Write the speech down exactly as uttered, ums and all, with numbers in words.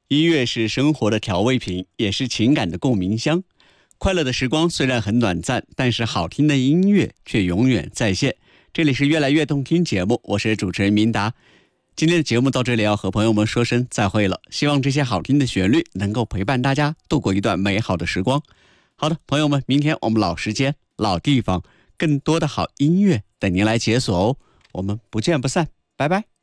音乐是生活的调味品，也是情感的共鸣箱。快乐的时光虽然很短暂，但是好听的音乐却永远在线。这里是越来越动听节目，我是主持人明达。今天的节目到这里要和朋友们说声再会了，希望这些好听的旋律能够陪伴大家度过一段美好的时光。好的，朋友们，明天我们老时间、老地方，更多的好音乐等您来解锁哦。我们不见不散，拜拜。